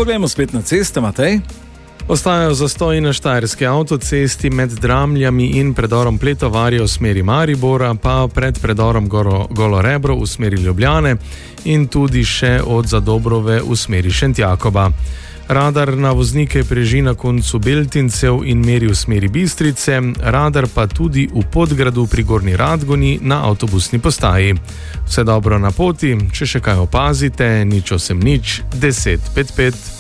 Poglejmo spet na ceste, Matej. Ostajajo zastoji na štajerski avtocesti med Dramljami in predorom Pletovarje v smeri Maribora, pa pred predorom Golo Rebro v smeri Ljubljane in tudi še od Zadobrove v smeri Šentjakoba. Radar na voznike preži na koncu Beltincev in meri v smeri Bistrice, radar pa tudi v Podgradu pri Gornji Radgoni na avtobusni postaji. Vse dobro na poti, če še kaj opazite, 080 10 55.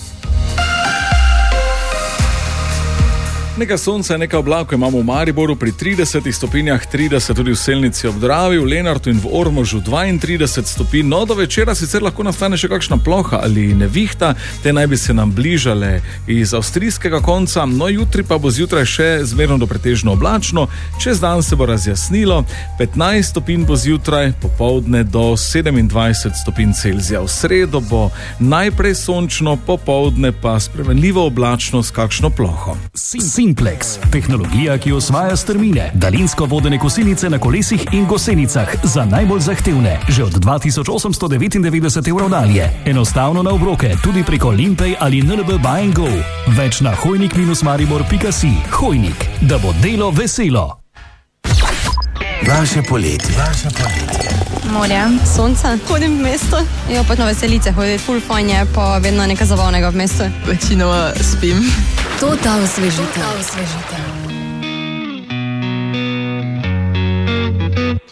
Nekaj sonca, nekaj oblakov imamo v Mariboru pri 30 stopinjah, 30 tudi v Selnici ob Dravi, v Lenartu in v Ormožu 32 stopinj. No, do večera sicer lahko nastane še kakšna ploha ali nevihta, te naj bi se nam bližale iz avstrijskega konca, no jutri pa bo zjutraj še zmerno do pretežno oblačno, čez dan se bo razjasnilo, 15 stopinj bo zjutraj, popoldne do 27 stopinj Celzija. V sredo bo najprej sončno, popoldne pa spremenljivo oblačno s kakšno ploho. Simplex, tehnologija, ki osvaja strmine, daljinsko vodene kosilnice na kolesih in gosenicah za najbolj zahtevne, že od 2899 evrov dalje. Enostavno na obroke, tudi preko Limpay ali NLB Buy & Go. Več na hojnik-maribor.si. Hojnik, da bo delo veselo. Naše poletje. Morje, sonce, hodim v mesto. Jo, pa na veselice hoditi, ful fajn je, pa vedno nekaj zabavnega v mestu. Večinoma spim. Total osvežite.